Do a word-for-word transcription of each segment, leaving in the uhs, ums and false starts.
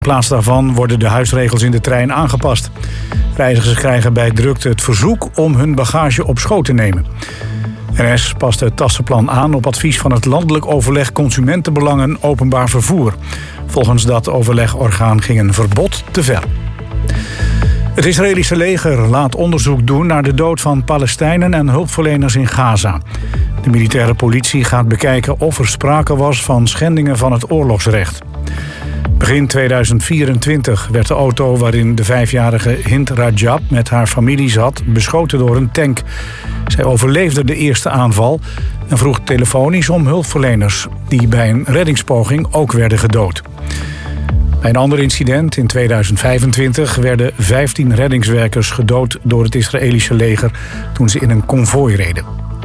In plaats daarvan worden de huisregels in de trein aangepast. Reizigers krijgen bij drukte het verzoek om hun bagage op schoot te nemen. N S past het tassenplan aan op advies van het Landelijk Overleg Consumentenbelangen Openbaar Vervoer. Volgens dat overlegorgaan ging een verbod te ver. Het Israëlische leger laat onderzoek doen naar de dood van Palestijnen en hulpverleners in Gaza. De militaire politie gaat bekijken of er sprake was van schendingen van het oorlogsrecht. Begin tweeduizend vierentwintig werd de auto waarin de vijfjarige Hind Rajab met haar familie zat beschoten door een tank. Zij overleefde de eerste aanval en vroeg telefonisch om hulpverleners die bij een reddingspoging ook werden gedood. Bij een ander incident in tweeduizend vijfentwintig werden vijftien reddingswerkers gedood door het Israëlische leger toen ze in een konvooi reden.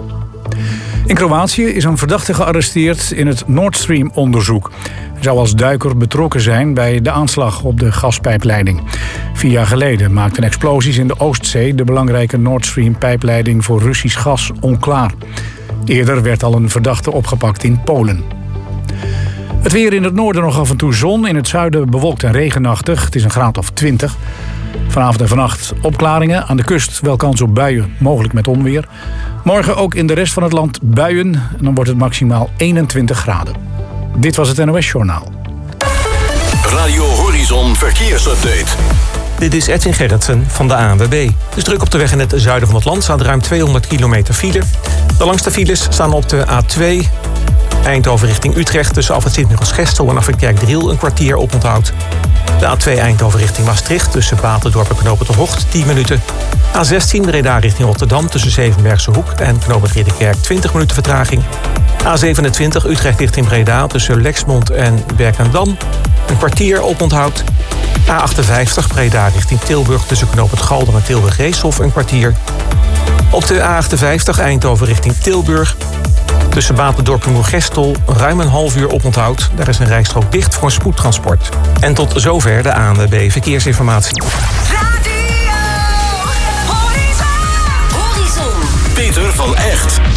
In Kroatië is een verdachte gearresteerd in het Nord Stream-onderzoek. Hij zou als duiker betrokken zijn bij de aanslag op de gaspijpleiding. Vier jaar geleden maakten explosies in de Oostzee de belangrijke Nord Stream-pijpleiding voor Russisch gas onklaar. Eerder werd al een verdachte opgepakt in Polen. Het weer in het noorden nog af en toe zon, in het zuiden bewolkt en regenachtig. Het is een graad of twintig. Vanavond en vannacht opklaringen. Aan de kust wel kans op buien, mogelijk met onweer. Morgen ook in de rest van het land buien. En dan wordt het maximaal eenentwintig graden. Dit was het N O S Journaal. Radio Horizon Verkeersupdate. Dit is Edwin Gerritsen van de A N W B. Het is druk op de weg in het zuiden van het land. Staat ruim tweehonderd kilometer file. De langste files staan op de A twee... Eindhoven richting Utrecht tussen afrit Sint-Michiels-Gestel en afrit Kerkdriel een kwartier oponthoud. De A twee Eindhoven richting Maastricht tussen Baterdorp en Knoopend de Hocht tien minuten. A zestien Breda richting Rotterdam tussen Zevenbergse Hoek en Knoopend Ridderkerk twintig minuten vertraging. A zevenentwintig Utrecht richting Breda tussen Lexmond en Berkendam een kwartier oponthoud. A achtenvijftig Breda richting Tilburg tussen Knoopend Galder en Tilburg-Reeshof een kwartier. Op de A achtenvijftig Eindhoven richting Tilburg tussen Baterdorp en Moergestel ruim een half uur oponthoud. Daar is een rijstrook dicht voor een spoedtransport. En tot zover de A N W B Verkeersinformatie. Peter van Echt.